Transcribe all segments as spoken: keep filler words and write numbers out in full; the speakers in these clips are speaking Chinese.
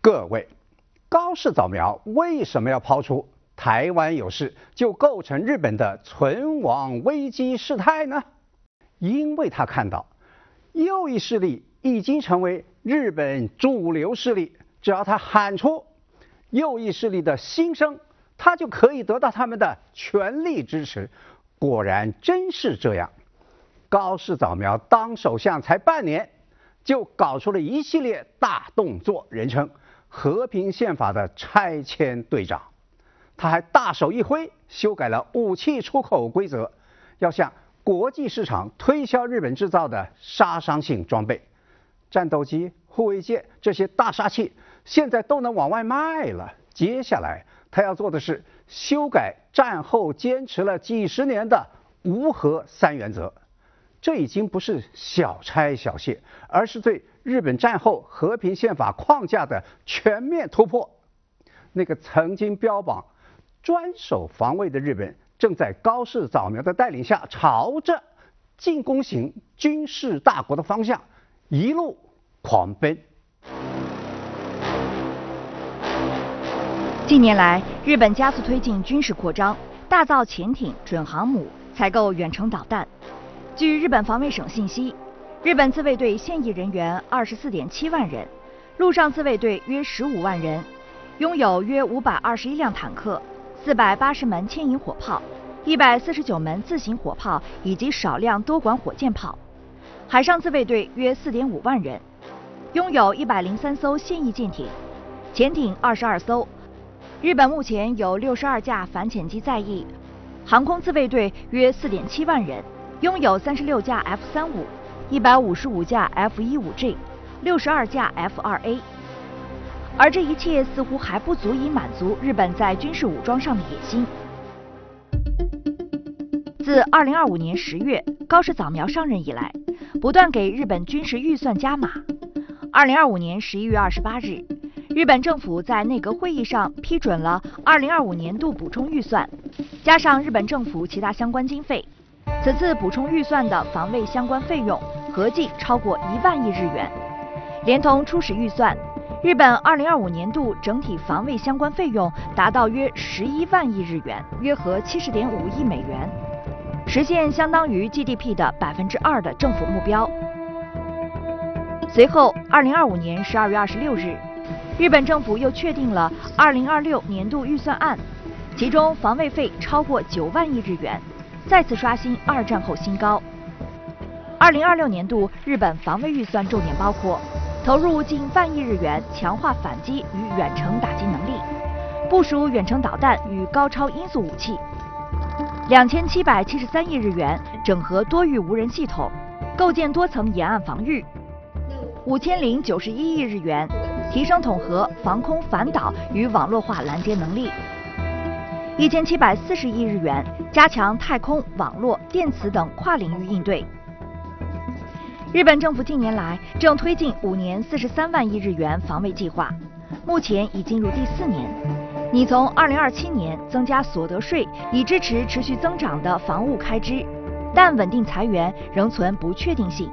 各位，高市早苗为什么要抛出台湾有事就构成日本的存亡危机事态呢？因为他看到右翼势力已经成为日本主流势力，只要他喊出右翼势力的心声，他就可以得到他们的全力支持。果然真是这样，高市早苗当首相才半年，就搞出了一系列大动作，人称和平宪法的拆迁队长。他还大手一挥，修改了武器出口规则，要向国际市场推销日本制造的杀伤性装备，战斗机、护卫舰这些大杀器现在都能往外卖了。接下来他要做的是修改战后坚持了几十年的无核三原则，这已经不是小拆小卸，而是对日本战后和平宪法框架的全面突破。那个曾经标榜专守防卫的日本，正在高市早苗的带领下，朝着进攻型军事大国的方向一路狂奔。 近年来，日本加速推进军事扩张，大造潜艇、准航母，采购远程导弹。据日本防卫省信息，日本自卫队现役人员二十四点七万人，陆上自卫队约十五万人，拥有约五百二十一辆坦克、四百八十门牵引火炮、一百四十九门自行火炮以及少量多管火箭炮。海上自卫队约四点五万人，拥有一百零三艘现役舰艇、潜艇二十二艘。日本目前有六十二架反潜机在役。航空自卫队约四点七万人，拥有三十六架 F 三十五、一百五十五架 F 十五 G、六十二架 F 二 A。而这一切似乎还不足以满足日本在军事武装上的野心。自二零二五年十月高市早苗上任以来，不断给日本军事预算加码。二零二五年十一月二十八日，日本政府在内阁会议上批准了二零二五年度补充预算，加上日本政府其他相关经费，此次补充预算的防卫相关费用合计超过一万亿日元，连同初始预算，日本二零二五年度整体防卫相关费用达到约十一万亿日元，约合七十点五亿美元，实现相当于 G D P 的百分之二的政府目标。随后，二零二五年十二月二十六日，日本政府又确定了二零二六年度预算案，其中防卫费超过九万亿日元，再次刷新二战后新高。二零二六年度日本防卫预算重点包括投入近万亿日元强化反击与远程打击能力，部署远程导弹与高超音速武器，两千七百七十三亿日元整合多域无人系统，构建多层沿岸防御，五千零九十一亿日元提升统合防空反导与网络化拦截能力，一千七百四十亿日元加强太空、网络、电磁等跨领域应对。日本政府近年来正推进五年四十三万亿日元防卫计划，目前已进入第四年，拟从二零二七年增加所得税，以支持持续增长的防务开支，但稳定裁员仍存不确定性。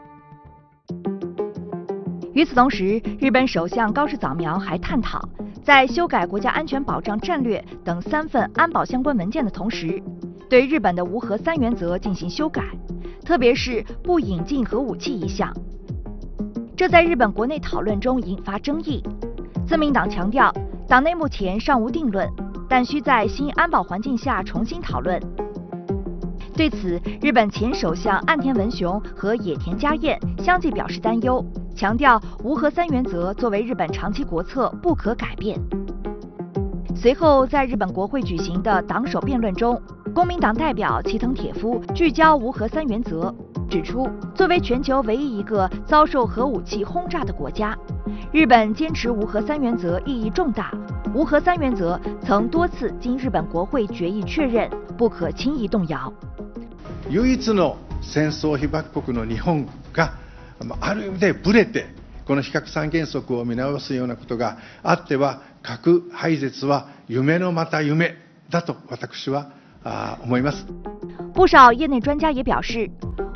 与此同时，日本首相高市早苗还探讨，在修改国家安全保障战略等三份安保相关文件的同时，对日本的无核三原则进行修改，特别是不引进核武器一项。这在日本国内讨论中引发争议。自民党强调，党内目前尚无定论，但需在新安保环境下重新讨论。对此，日本前首相岸田文雄和野田佳彦相继表示担忧，强调无核三原则作为日本长期国策不可改变。随后，在日本国会举行的党首辩论中，公民党代表齐藤铁夫聚焦无核三原则，指出，作为全球唯一一个遭受核武器轰炸的国家，日本坚持无核三原则意义重大。无核三原則曾多次经日本国会决议确认，不可轻易动摇。 唯一の戦争被爆国の日本がある意味でブレて、この非核三原則を見直すようなことがあっては、核廃絶は夢のまた夢だと私は思います。 不少业内专家也表示，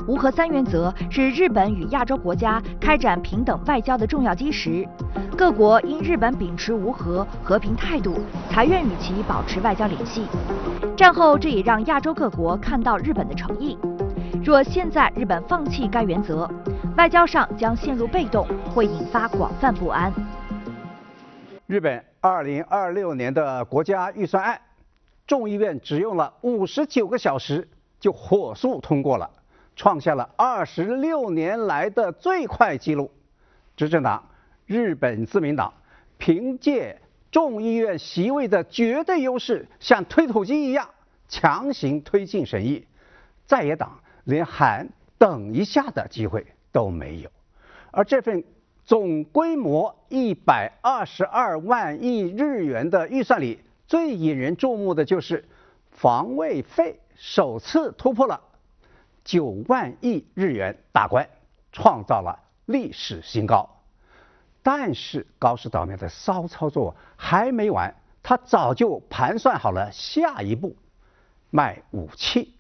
无核三原则是日本与亚洲国家开展平等外交的重要基石。各国因日本秉持无核和平态度，才愿与其保持外交联系。战后，这也让亚洲各国看到日本的诚意。若现在日本放弃该原则，外交上将陷入被动，会引发广泛不安。 日本二零二六年的国家预算案，众议院只用了五十九个小时就火速通过了，创下了二十六年来的最快纪录。执政党日本自民党凭借众议院席位的绝对优势，像推土机一样强行推进审议，在野党连喊等一下的机会都没有。而这份总规模一百二十二万亿日元的预算里，最引人注目的就是防卫费首次突破了九万亿日元大关，创造了历史新高。但是高市早苗的骚操作还没完，他早就盘算好了下一步，卖武器。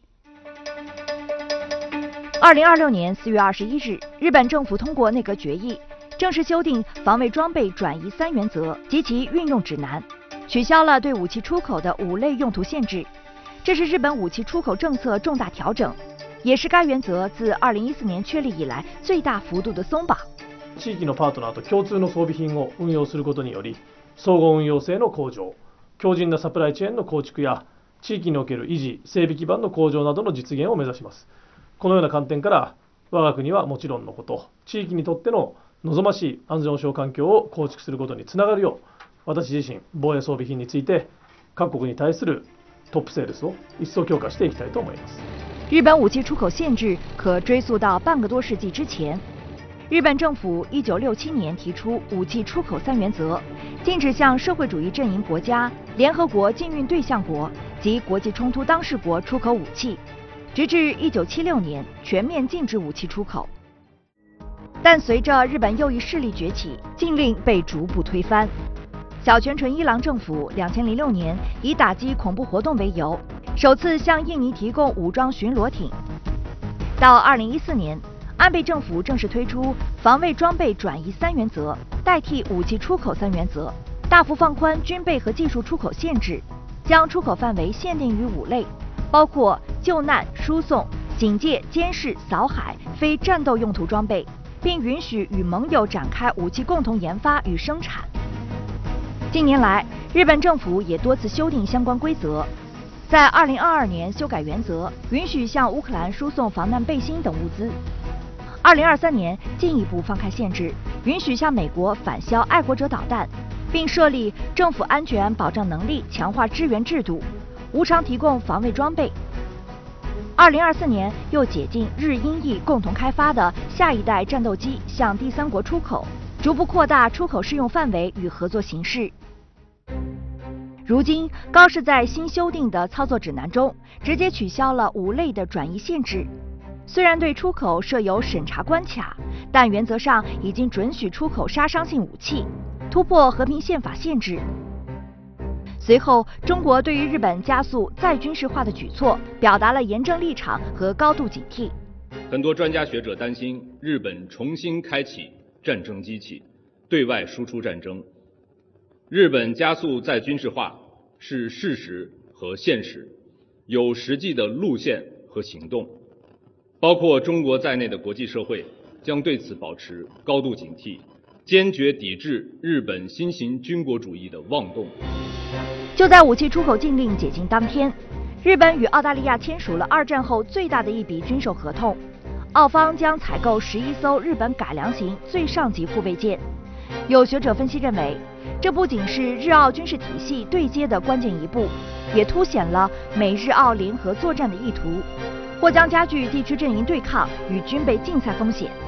二零二六年四月二十一日，日本政府通过内阁决议，正式修订防卫装备转移三原则及其运用指南，取消了对武器出口的五类用途限制。这是日本武器出口政策重大调整，也是该原则自二零一四年确立以来最大幅度的松绑。 地域のパートナーと共通の装備品を運用することにより、相互運用性の向上、強靭なサプライチェーンの構築や地域における維持・整備基盤の向上などの実現を目指します。このような観点から、我が国はもちろんのこと、地域にとっての望ましい安全保障環境を構築することにつながるよう、私自身、防衛装備品について各国に対するトップセールスを一層強化していきたいと思います。 日本武器出口限制可追溯到半个多世纪之前。日本政府一九六七年提出武器出口三原则，禁止向社会主义阵营国家、联合国禁运对象国及国际冲突当事国出口武器，直至一九七六年全面禁止武器出口。但随着日本右翼势力崛起，禁令被逐步推翻。小泉纯一郎政府两千零六年以打击恐怖活动为由，首次向印尼提供武装巡逻艇。到二零一四年，安倍政府正式推出防卫装备转移三原则，代替武器出口三原则，大幅放宽军备和技术出口限制，将出口范围限定于五类，包括救难、输送、警戒、监视、扫海、非战斗用途装备，并允许与盟友展开武器共同研发与生产。近年来，日本政府也多次修订相关规则，在二零二二年修改原则，允许向乌克兰输送防弹背心等物资。二零二三年进一步放开限制，允许向美国返销爱国者导弹，并设立政府安全保障能力强化支援制度，无偿提供防卫装备。二零二四年又解禁日英意共同开发的下一代战斗机向第三国出口，逐步扩大出口适用范围与合作形式。如今，高市在新修订的操作指南中，直接取消了五类的转移限制。虽然对出口设有审查关卡，但原则上已经准许出口杀伤性武器，突破和平宪法限制。随后，中国对于日本加速再军事化的举措，表达了严正立场和高度警惕。 很多专家学者担心日本重新开启战争机器，对外输出战争。日本加速再军事化是事实和现实，有实际的路线和行动。包括中国在内的国际社会将对此保持高度警惕，坚决抵制日本新型军国主义的妄动。 就在武器出口禁令解禁当天，日本与澳大利亚签署了二战后最大的一笔军售合同，澳方将采购十一艘日本改良型最上级护卫舰。有学者分析认为，这不仅是日澳军事体系对接的关键一步，也凸显了美日澳联合作战的意图，或将加剧地区阵营对抗与军备竞赛风险。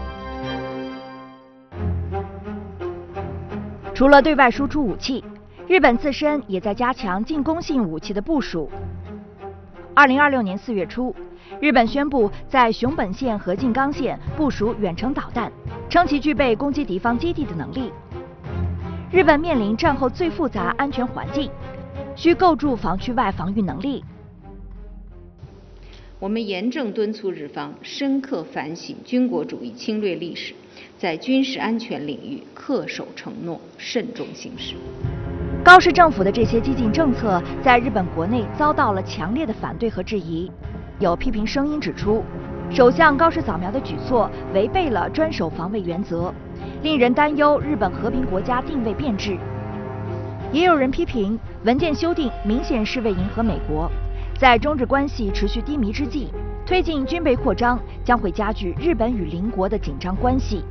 除了对外输出武器，日本自身也在加强进攻性武器的部署。二零二六年四月初，日本宣布在熊本县和静冈县部署远程导弹，称其具备攻击敌方基地的能力。日本面临战后最复杂安全环境，需构筑防区外防御能力。 我们严正敦促日方深刻反省军国主义侵略历史，在军事安全领域恪守承诺，慎重行事。 高市政府的这些激进政策在日本国内遭到了强烈的反对和质疑，有批评声音指出，首相高市早苗的举措违背了专守防卫原则，令人担忧日本和平国家定位变质。也有人批评文件修订明显是为迎合美国，在中日关系持续低迷之际，推进军备扩张将会加剧日本与邻国的紧张关系。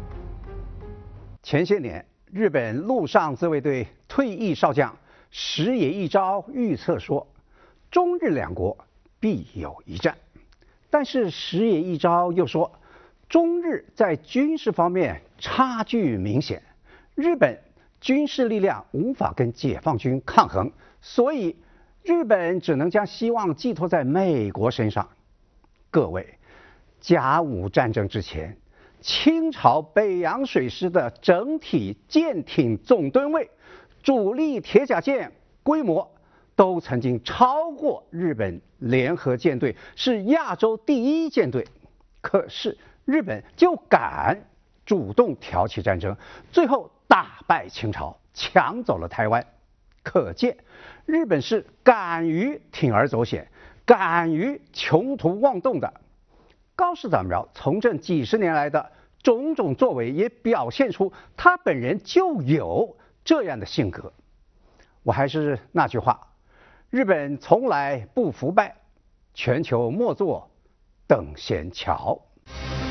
前些年，日本陆上自卫队退役少将石野一昭预测说，中日两国必有一战。但是石野一昭又说，中日在军事方面差距明显，日本军事力量无法跟解放军抗衡，所以日本只能将希望寄托在美国身上。各位，甲午战争之前，清朝北洋水师的整体舰艇总吨位、主力铁甲舰规模都曾经超过日本联合舰队，是亚洲第一舰队。可是日本就敢主动挑起战争，最后大败清朝，抢走了台湾。可见日本是敢于铤而走险，敢于穷途妄动的。高市早苗从政几十年来的种种作为，也表现出他本人就有这样的性格。我还是那句话，日本从来不服败，全球莫做等闲瞧。